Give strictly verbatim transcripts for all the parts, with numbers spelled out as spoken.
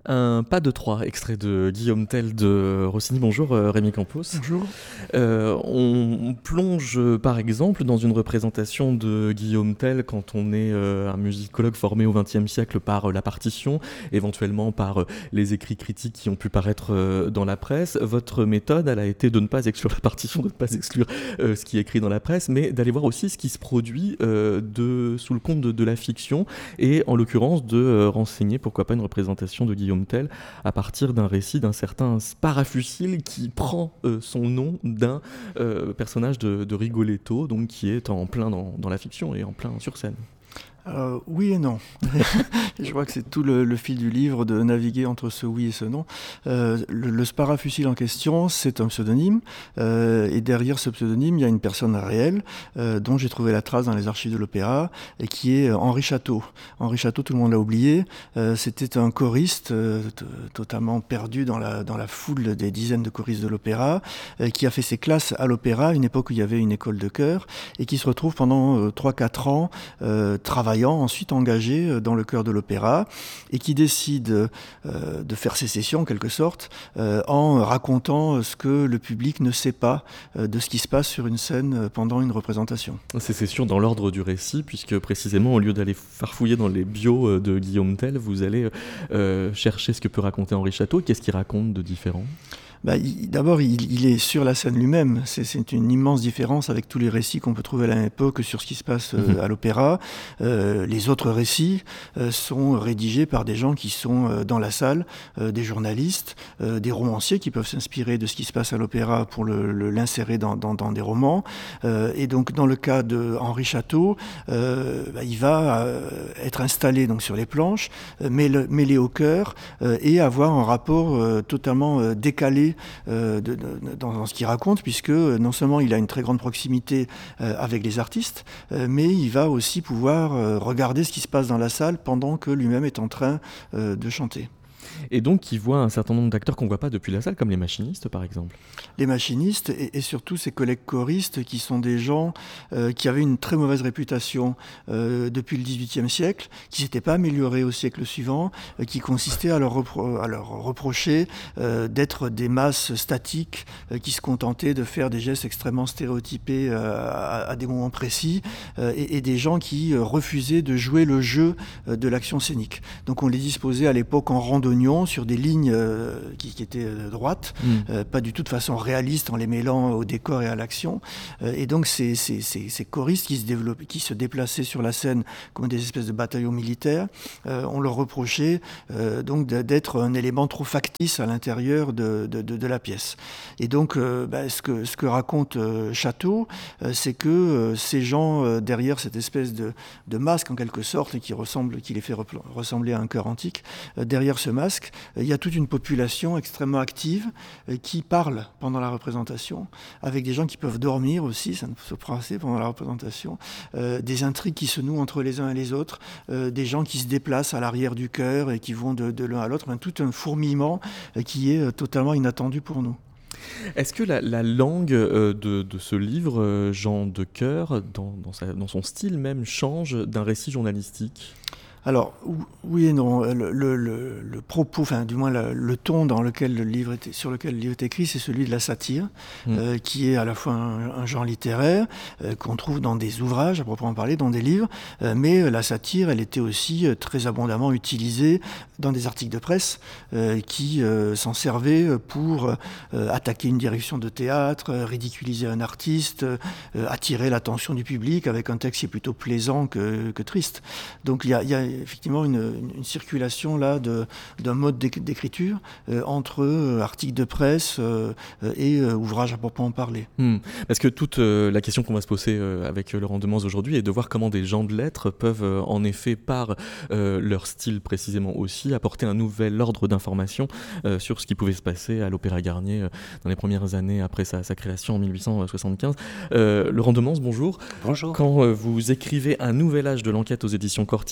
Un pas de trois, extrait de Guillaume Tell de Rossini. Bonjour euh, Rémi Campos. Bonjour. Euh, on plonge par exemple dans une représentation de Guillaume Tell quand on est euh, un musicologue formé au vingtième siècle par euh, la partition, éventuellement par euh, les écrits critiques qui ont pu paraître euh, dans la presse. Votre méthode, elle a été de ne pas exclure la partition, de ne pas exclure euh, ce qui est écrit dans la presse, mais d'aller voir aussi ce qui se produit euh, de, sous le compte de, de la fiction, et en l'occurrence de euh, renseigner pourquoi pas une représentation de Guillaume Tell à partir d'un récit d'un certain Sparafucile qui prend euh, son nom d'un euh, personnage de, de Rigoletto, donc qui est en plein dans, dans la fiction et en plein sur scène. Euh, oui et non. Je crois que c'est tout le, le fil du livre de naviguer entre ce oui et ce non. Euh, le, le Sparafucile en question, c'est un pseudonyme, euh, et derrière ce pseudonyme, il y a une personne réelle euh, dont j'ai trouvé la trace dans les archives de l'opéra, et qui est Henri Château. Henri Château, tout le monde l'a oublié, euh, c'était un choriste euh, t- totalement perdu dans la, dans la foule des dizaines de choristes de l'opéra, euh, qui a fait ses classes à l'opéra, à une époque où il y avait une école de chœur, et qui se retrouve pendant euh, trois quatre ans euh, travaillant, ensuite engagé dans le chœur de l'opéra, et qui décide euh, de faire sécession en quelque sorte euh, en racontant ce que le public ne sait pas euh, de ce qui se passe sur une scène pendant une représentation. Sécession dans l'ordre du récit, puisque précisément au lieu d'aller farfouiller dans les bios de Guillaume Tell, vous allez euh, chercher ce que peut raconter Henri Château. Qu'est-ce qu'il raconte de différent ? Bah, il, d'abord, il, il est sur la scène lui-même. C'est, c'est une immense différence avec tous les récits qu'on peut trouver à la même époque sur ce qui se passe euh, mmh. à l'opéra. Euh, les autres récits euh, sont rédigés par des gens qui sont euh, dans la salle, euh, des journalistes, euh, des romanciers qui peuvent s'inspirer de ce qui se passe à l'opéra pour le, le, l'insérer dans, dans, dans des romans. Euh, et donc, dans le cas de Henri Château, euh, bah, il va euh, être installé donc sur les planches, euh, mêlé, mêlé au chœur, euh, et avoir un rapport euh, totalement euh, décalé Euh, de, de, dans, dans ce qu'il raconte, puisque euh, non seulement il a une très grande proximité euh, avec les artistes, euh, mais il va aussi pouvoir euh, regarder ce qui se passe dans la salle pendant que lui-même est en train euh, de chanter. Et donc, il voit un certain nombre d'acteurs qu'on ne voit pas depuis la salle, comme les machinistes, par exemple. Les machinistes et, et surtout ses collègues choristes, qui sont des gens euh, qui avaient une très mauvaise réputation euh, depuis le dix-huitième siècle, qui ne s'étaient pas améliorés au siècle suivant, euh, qui consistait à leur, repro- à leur reprocher euh, d'être des masses statiques, euh, qui se contentaient de faire des gestes extrêmement stéréotypés euh, à, à des moments précis, euh, et, et des gens qui euh, refusaient de jouer le jeu euh, de l'action scénique. Donc on les disposait à l'époque en randonnion, sur des lignes euh, qui, qui étaient euh, droites, mmh. euh, pas du tout de façon réaliste en les mêlant au décor et à l'action. Euh, et donc ces, ces, ces, ces choristes qui se, développaient, qui se déplaçaient sur la scène comme des espèces de bataillons militaires, euh, on leur reprochait euh, donc d'être un élément trop factice à l'intérieur de, de, de, de la pièce. Et donc euh, bah, ce, que, ce que raconte euh, Château, euh, c'est que euh, ces gens, euh, derrière cette espèce de, de masque en quelque sorte, et qui, ressemble, qui les fait repl- ressembler à un chœur antique, euh, derrière ce masque, il y a toute une population extrêmement active euh, qui parle pendant la représentation, avec des gens qui peuvent dormir aussi, ça ne se prend assez pendant la représentation, euh, des intrigues qui se nouent entre les uns et les autres, euh, des gens qui se déplacent à l'arrière du chœur et qui vont de, de l'un à l'autre, enfin, tout un fourmillement euh, qui est euh, totalement inattendu pour nous. Est-ce que la, la langue euh, de, de ce livre, euh, Jean de Coeur, dans, dans, sa, dans son style même, change d'un récit journalistique ? Alors, oui et non. Le, le, le, le propos, enfin, du moins le, le ton dans lequel le livre était, sur lequel le livre est écrit, c'est celui de la satire, mmh. euh, qui est à la fois un, un genre littéraire, euh, qu'on trouve dans des ouvrages, à proprement parler, dans des livres, euh, mais la satire, elle était aussi euh, très abondamment utilisée dans des articles de presse euh, qui euh, s'en servaient pour euh, attaquer une direction de théâtre, euh, ridiculiser un artiste, euh, attirer l'attention du public avec un texte qui est plutôt plaisant que, que triste. Donc il y a, il y a effectivement une, une circulation là de, d'un mode d'écriture euh, entre euh, articles de presse euh, et euh, ouvrages à proprement parler. Mmh. Parce que toute euh, la question qu'on va se poser euh, avec Laurent Demans aujourd'hui est de voir comment des gens de lettres peuvent euh, en effet, par euh, leur style précisément aussi, apporter un nouvel ordre d'information euh, sur ce qui pouvait se passer à l'Opéra Garnier euh, dans les premières années après sa, sa création en dix-huit cent soixante-quinze. Euh, Laurent Demans, bonjour. Bonjour. Quand euh, vous écrivez Un nouvel âge de l'enquête aux éditions Corti, c'est pour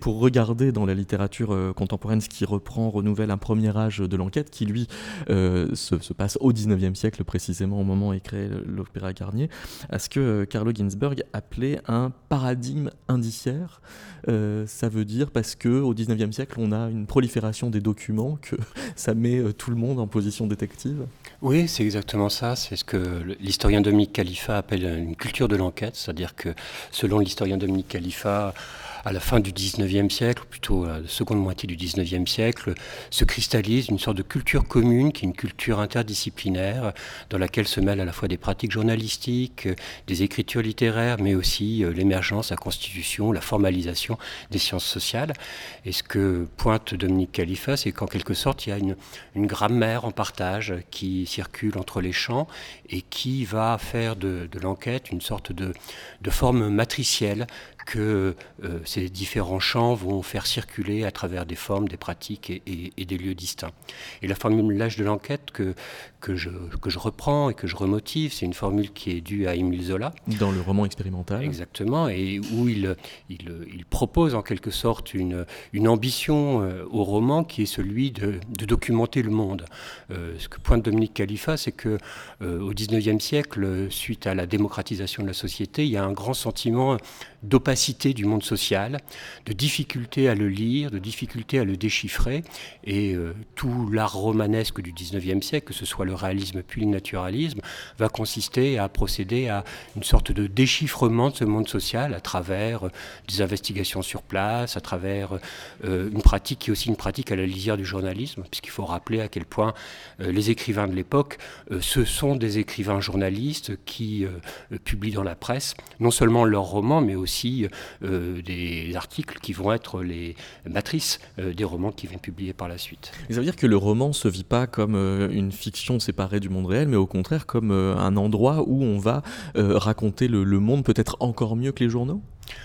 faut regarder dans la littérature euh, contemporaine ce qui reprend, renouvelle un premier âge de l'enquête qui, lui, euh, se, se passe au dix-neuvième siècle, précisément au moment où est créé l'Opéra Garnier, à ce que euh, Carlo Ginzburg appelait un paradigme indiciaire. Euh, ça veut dire parce qu'au dix-neuvième siècle, on a une prolifération des documents, que ça met euh, tout le monde en position détective. Oui, c'est exactement ça. C'est ce que l'historien Dominique Khalifa appelle une culture de l'enquête. C'est-à-dire que, selon l'historien Dominique Khalifa, à la fin du dix-neuvième siècle, ou plutôt à la seconde moitié du dix-neuvième siècle, se cristallise une sorte de culture commune, qui est une culture interdisciplinaire, dans laquelle se mêlent à la fois des pratiques journalistiques, des écritures littéraires, mais aussi l'émergence, la constitution, la formalisation des sciences sociales. Et ce que pointe Dominique Khalifa, c'est qu'en quelque sorte, il y a une, une grammaire en partage qui circule entre les champs et qui va faire de, de l'enquête une sorte de, de forme matricielle que euh, ces différents champs vont faire circuler à travers des formes, des pratiques et, et, et des lieux distincts. Et la formulage de l'enquête que, que, je, que je reprends et que je remotive, c'est une formule qui est due à Émile Zola. Dans le roman expérimental. Exactement, et où il, il, il propose en quelque sorte une, une ambition euh, au roman qui est celui de, de documenter le monde. Euh, ce que pointe Dominique Khalifa, c'est que euh, au dix-neuvième siècle, suite à la démocratisation de la société, il y a un grand sentiment d'opacité du monde social, de difficulté à le lire, de difficulté à le déchiffrer, et euh, tout l'art romanesque du dix-neuvième siècle, que ce soit le réalisme puis le naturalisme, va consister à procéder à une sorte de déchiffrement de ce monde social à travers euh, des investigations sur place, à travers euh, une pratique qui est aussi une pratique à la lisière du journalisme, puisqu'il faut rappeler à quel point euh, les écrivains de l'époque, euh, ce sont des écrivains journalistes qui euh, publient dans la presse non seulement leurs romans, mais aussi aussi euh, des articles qui vont être les matrices euh, des romans qui vont publier par la suite. Et ça veut dire que le roman ne se vit pas comme euh, une fiction séparée du monde réel, mais au contraire comme euh, un endroit où on va euh, raconter le, le monde peut-être encore mieux que les journaux ?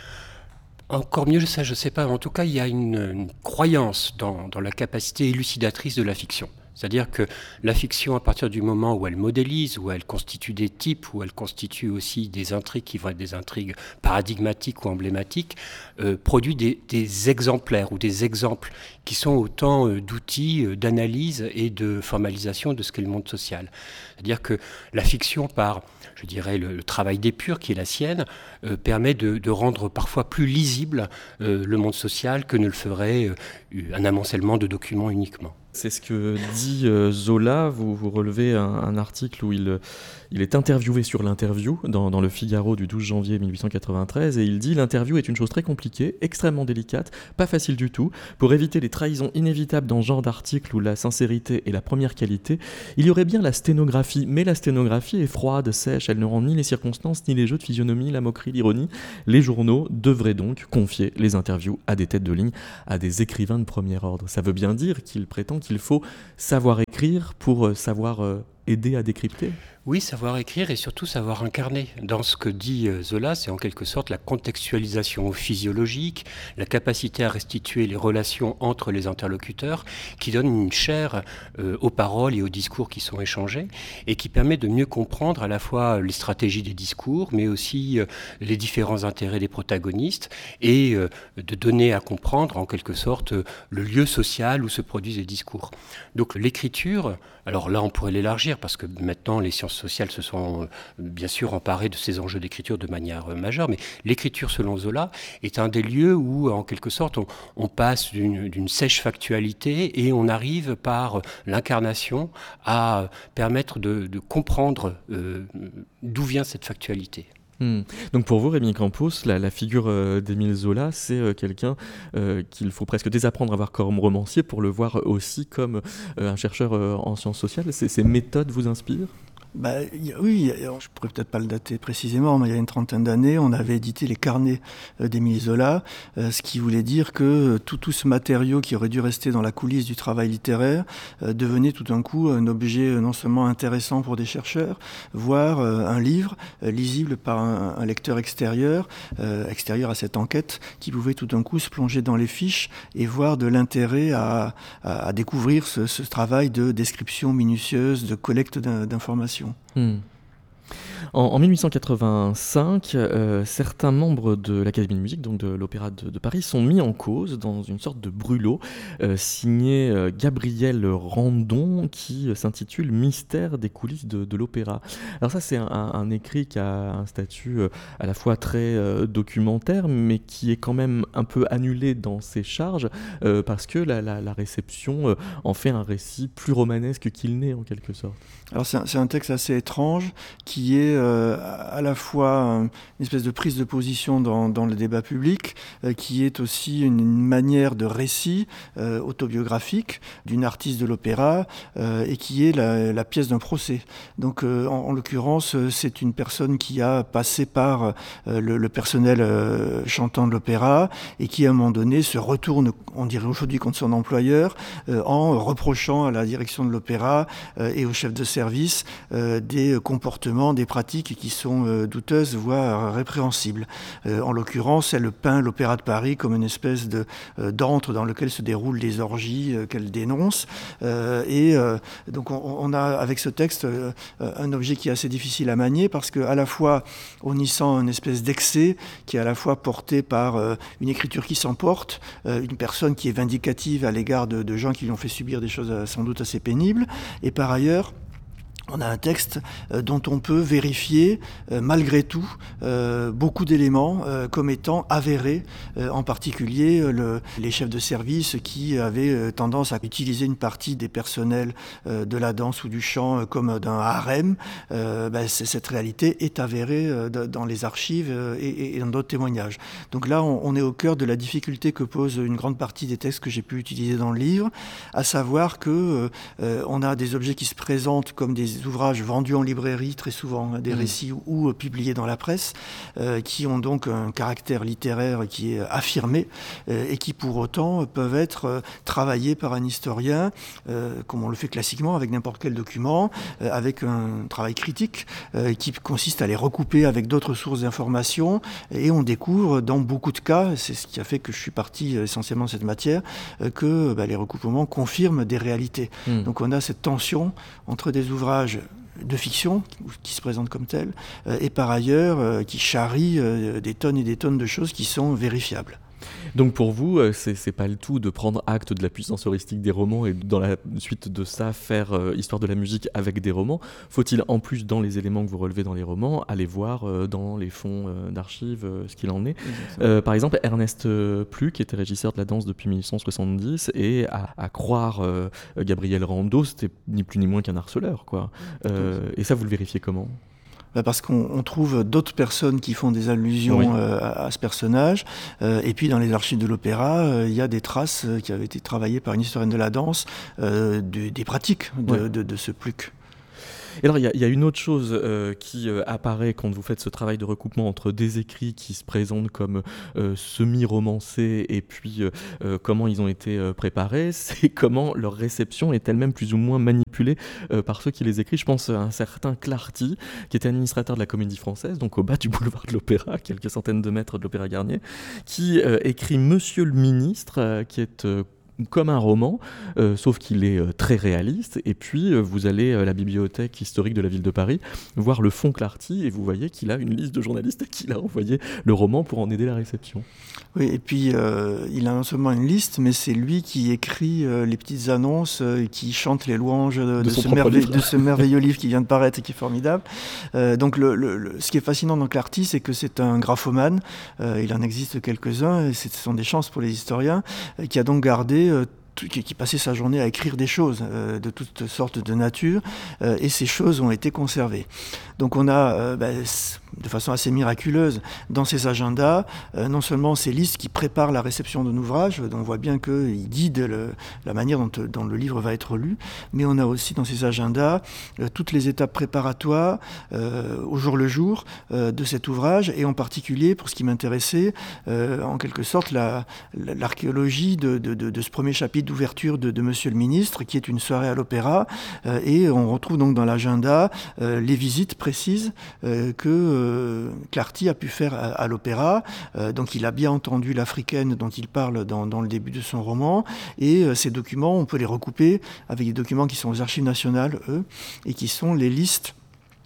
Encore mieux, ça je ne sais pas. En tout cas, il y a une, une croyance dans, dans la capacité élucidatrice de la fiction. C'est-à-dire que la fiction, à partir du moment où elle modélise, où elle constitue des types, où elle constitue aussi des intrigues qui vont être des intrigues paradigmatiques ou emblématiques, euh, produit des, des exemplaires ou des exemples qui sont autant euh, d'outils euh, d'analyse et de formalisation de ce qu'est le monde social. C'est-à-dire que la fiction, par, je dirais, le, le travail d'épure qui est la sienne, euh, permet de, de rendre parfois plus lisible euh, le monde social que ne le ferait euh, un amoncellement de documents uniquement. C'est ce que dit euh, Zola. Vous, vous relevez un, un article où il, il est interviewé sur l'interview dans, dans le Figaro du douze janvier mille huit cent quatre-vingt-treize et il dit « L'interview est une chose très compliquée, extrêmement délicate, pas facile du tout. Pour éviter les trahisons inévitables dans ce genre d'article où la sincérité est la première qualité, il y aurait bien la sténographie, mais la sténographie est froide, sèche, elle ne rend ni les circonstances, ni les jeux de physionomie, la moquerie, l'ironie. Les journaux devraient donc confier les interviews à des têtes de ligne, à des écrivains de premier ordre. » Ça veut bien dire qu'il prétend qu'il faut savoir écrire pour savoir euh, aider à décrypter. Oui, savoir écrire et surtout savoir incarner. Dans ce que dit Zola, c'est en quelque sorte la contextualisation physiologique, la capacité à restituer les relations entre les interlocuteurs, qui donne une chair euh, aux paroles et aux discours qui sont échangés, et qui permet de mieux comprendre à la fois les stratégies des discours, mais aussi euh, les différents intérêts des protagonistes, et euh, de donner à comprendre en quelque sorte euh, le lieu social où se produisent les discours. Donc l'écriture, alors là on pourrait l'élargir, parce que maintenant les sciences sociales se sont euh, bien sûr emparées de ces enjeux d'écriture de manière euh, majeure, mais l'écriture selon Zola est un des lieux où en quelque sorte on, on passe d'une, d'une sèche factualité et on arrive par l'incarnation à permettre de, de comprendre euh, d'où vient cette factualité. Hmm. Donc pour vous, Rémi Campos, la, la figure euh, d'Émile Zola, c'est euh, quelqu'un euh, qu'il faut presque désapprendre à voir comme romancier pour le voir aussi comme euh, un chercheur euh, en sciences sociales. Ces, ces méthodes vous inspirent ? Bah, y a, oui, y a, je ne pourrais peut-être pas le dater précisément, mais il y a une trentaine d'années, on avait édité les carnets euh, d'Émile Zola, euh, ce qui voulait dire que euh, tout, tout ce matériau qui aurait dû rester dans la coulisse du travail littéraire euh, devenait tout d'un coup un objet euh, non seulement intéressant pour des chercheurs, voire euh, un livre euh, lisible par un, un lecteur extérieur, euh, extérieur à cette enquête, qui pouvait tout d'un coup se plonger dans les fiches et voir de l'intérêt à, à, à découvrir ce, ce travail de description minutieuse, de collecte d'informations. Hmm. En, en mille huit cent quatre-vingt-cinq, euh, certains membres de l'Académie de musique, donc de l'Opéra de, de Paris, sont mis en cause dans une sorte de brûlot euh, signé euh, Gabriel Randon qui euh, s'intitule Mystère des coulisses de, de l'opéra. Alors ça, c'est un, un, un écrit qui a un statut euh, à la fois très euh, documentaire, mais qui est quand même un peu annulé dans ses charges euh, parce que la, la, la réception euh, en fait un récit plus romanesque qu'il n'est en quelque sorte. Alors c'est un, c'est un texte assez étrange qui est euh, à la fois une espèce de prise de position dans, dans le débat public, euh, qui est aussi une, une manière de récit euh, autobiographique d'une artiste de l'opéra euh, et qui est la, la pièce d'un procès. Donc euh, en, en l'occurrence, c'est une personne qui a passé par euh, le, le personnel euh, chantant de l'opéra et qui à un moment donné se retourne, on dirait aujourd'hui, contre son employeur euh, en reprochant à la direction de l'opéra euh, et au chef de service euh, des comportements, des pratiques qui sont euh, douteuses, voire répréhensibles. Euh, en l'occurrence, elle peint l'Opéra de Paris comme une espèce de, euh, d'antre dans lequel se déroulent les orgies euh, qu'elle dénonce. Euh, et euh, donc on, on a avec ce texte euh, un objet qui est assez difficile à manier parce qu'à la fois on y sent une espèce d'excès qui est à la fois porté par euh, une écriture qui s'emporte, euh, une personne qui est vindicative à l'égard de, de gens qui lui ont fait subir des choses euh, sans doute assez pénibles, et par ailleurs on a un texte euh, dont on peut vérifier, euh, malgré tout, euh, beaucoup d'éléments euh, comme étant avérés, euh, en particulier euh, le, les chefs de service qui avaient euh, tendance à utiliser une partie des personnels euh, de la danse ou du chant euh, comme d'un harem. Euh, ben, c'est, cette réalité est avérée euh, de, dans les archives euh, et, et dans d'autres témoignages. Donc là, on, on est au cœur de la difficulté que pose une grande partie des textes que j'ai pu utiliser dans le livre, à savoir que euh, on a des objets qui se présentent comme des ouvrages vendus en librairie, très souvent, hein, des mmh. récits ou, ou publiés dans la presse, euh, qui ont donc un caractère littéraire qui est affirmé euh, et qui pour autant peuvent être euh, travaillés par un historien, euh, comme on le fait classiquement avec n'importe quel document, euh, avec un travail critique euh, qui consiste à les recouper avec d'autres sources d'informations, et on découvre dans beaucoup de cas, c'est ce qui a fait que je suis parti essentiellement de cette matière, euh, que bah, les recoupements confirment des réalités. Mmh. Donc on a cette tension entre des ouvrages de fiction qui se présentent comme tels euh, et par ailleurs euh, qui charrient euh, des tonnes et des tonnes de choses qui sont vérifiables. Donc pour vous, euh, c'est, c'est pas le tout de prendre acte de la puissance heuristique des romans et dans la suite de ça faire euh, histoire de la musique avec des romans. Faut-il en plus, dans les éléments que vous relevez dans les romans, aller voir euh, dans les fonds euh, d'archives euh, ce qu'il en est. euh, Par exemple, Ernest Plus, qui était régisseur de la danse depuis dix-neuf cent soixante-dix, et à, à croire euh, Gabriel Rando, c'était ni plus ni moins qu'un harceleur, quoi. Euh, et ça, vous le vérifiez comment ? Parce qu'on on trouve d'autres personnes qui font des allusions oui. euh, à, à ce personnage. Euh, et puis dans les archives de l'opéra, euh, il y a des traces euh, qui avaient été travaillées par une historienne de la danse, euh, de, des pratiques de, oui. de, de, de ce Pluck. Et alors, il y, y a une autre chose euh, qui euh, apparaît quand vous faites ce travail de recoupement entre des écrits qui se présentent comme euh, semi-romancés et puis euh, euh, comment ils ont été euh, préparés, c'est comment leur réception est elle-même plus ou moins manipulée euh, par ceux qui les écrivent. Je pense à un certain Clarty, qui était administrateur de la Comédie Française, donc au bas du boulevard de l'Opéra, quelques centaines de mètres de l'Opéra Garnier, qui euh, écrit Monsieur le Ministre, euh, qui est... Euh, comme un roman, euh, sauf qu'il est euh, très réaliste. Et puis, euh, vous allez à la bibliothèque historique de la ville de Paris, voir le fonds Clarty, et vous voyez qu'il a une liste de journalistes à qui il a envoyé le roman pour en aider la réception. Oui, et puis, euh, il a non seulement une liste, mais c'est lui qui écrit euh, les petites annonces, euh, qui chante les louanges de, de, de, ce, merveille, de ce merveilleux livre qui vient de paraître et qui est formidable. Euh, donc, le, le, le, ce qui est fascinant dans Clarty, c'est que c'est un graphomane. Euh, il en existe quelques-uns, et ce sont des chances pour les historiens, euh, qui a donc gardé Euh, Qui, qui passait sa journée à écrire des choses euh, de toutes sortes de nature, euh, et ces choses ont été conservées. Donc on a, euh, bah, de façon assez miraculeuse, dans ces agendas, euh, non seulement ces listes qui préparent la réception d'un ouvrage, dont on voit bien qu'ils guident le, la manière dont, dont le livre va être lu, mais on a aussi dans ces agendas euh, toutes les étapes préparatoires euh, au jour le jour euh, de cet ouvrage, et en particulier, pour ce qui m'intéressait, euh, en quelque sorte, la, la, l'archéologie de, de, de, de ce premier chapitre d'ouverture de, de Monsieur le Ministre, qui est une soirée à l'Opéra, euh, et on retrouve donc dans l'agenda euh, les visites précises euh, que euh, Clarty a pu faire à, à l'Opéra. Euh, donc il a bien entendu l'africaine dont il parle dans, dans le début de son roman, et euh, ces documents, on peut les recouper avec des documents qui sont aux archives nationales, eux, et qui sont les listes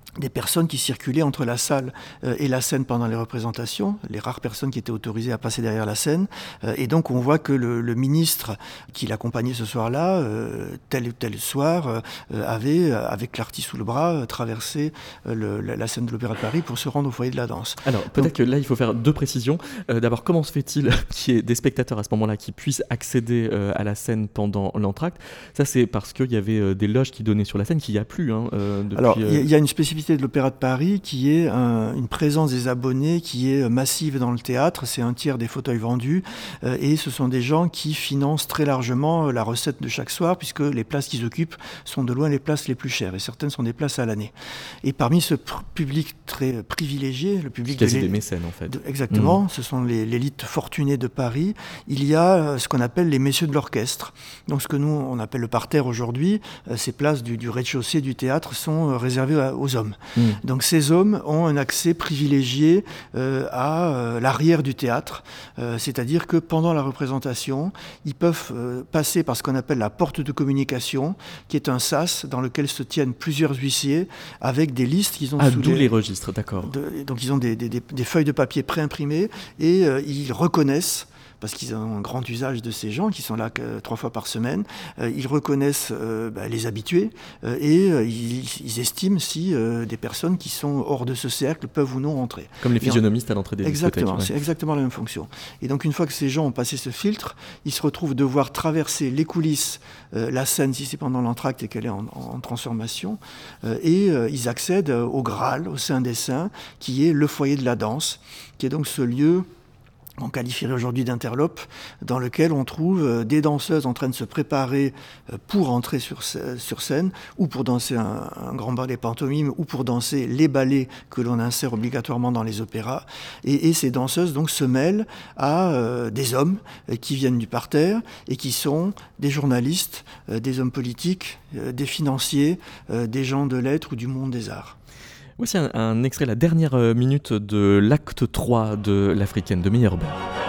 des personnes qui circulaient entre la salle euh, et la scène pendant les représentations, les rares personnes qui étaient autorisées à passer derrière la scène. Euh, et donc on voit que le, le ministre qui l'accompagnait ce soir-là, euh, tel ou tel soir, euh, avait, avec l'artiste sous le bras, euh, traversé euh, le, la, la scène de l'Opéra de Paris pour se rendre au foyer de la danse. Alors peut-être donc, que là il faut faire deux précisions. Euh, d'abord, comment se fait-il qu'il y ait des spectateurs à ce moment-là qui puissent accéder euh, à la scène pendant l'entracte? Ça, c'est parce qu'il y avait euh, des loges qui donnaient sur la scène, qu'il n'y a plus hein, euh, depuis... Alors il y, y a une spécificité de l'Opéra de Paris qui est un, une présence des abonnés qui est massive dans le théâtre, c'est un tiers des fauteuils vendus euh, et ce sont des gens qui financent très largement la recette de chaque soir puisque les places qu'ils occupent sont de loin les places les plus chères et certaines sont des places à l'année. Et parmi ce pr- public très privilégié, le public quasi de des mécènes en fait. De, exactement, mmh. Ce sont les, l'élite fortunée de Paris, il y a ce qu'on appelle les messieurs de l'orchestre. Donc ce que nous on appelle le parterre aujourd'hui, euh, ces places du, du rez-de-chaussée du théâtre sont euh, réservées à, aux hommes. Mmh. Donc ces hommes ont un accès privilégié euh, à euh, l'arrière du théâtre, euh, c'est-à-dire que pendant la représentation, ils peuvent euh, passer par ce qu'on appelle la porte de communication, qui est un sas dans lequel se tiennent plusieurs huissiers avec des listes qu'ils ont ah, sous d'où les... les registres, d'accord. De, donc ils ont des, des, des, des feuilles de papier préimprimées et euh, ils reconnaissent, parce qu'ils ont un grand usage de ces gens qui sont là que, trois fois par semaine. Euh, ils reconnaissent euh, bah, les habitués euh, et euh, ils, ils estiment si euh, des personnes qui sont hors de ce cercle peuvent ou non entrer. Comme les physionomistes à l'entrée des discothèques. Exactement, ouais. C'est exactement la même fonction. Et donc une fois que ces gens ont passé ce filtre, ils se retrouvent devoir traverser les coulisses, euh, la scène si c'est pendant l'entracte et qu'elle est en, en transformation, euh, et euh, ils accèdent au Graal, au Saint des Saints, qui est le foyer de la danse, qui est donc ce lieu on qualifierait aujourd'hui d'interlope, dans lequel on trouve des danseuses en train de se préparer pour entrer sur, sur scène, ou pour danser un, un grand ballet pantomime, ou pour danser les ballets que l'on insère obligatoirement dans les opéras. Et, et ces danseuses donc se mêlent à euh, des hommes qui viennent du parterre et qui sont des journalistes, euh, des hommes politiques, euh, des financiers, euh, des gens de lettres ou du monde des arts. Voici un, un extrait, la dernière minute de l'acte trois de l'Africaine de Meyerbeer.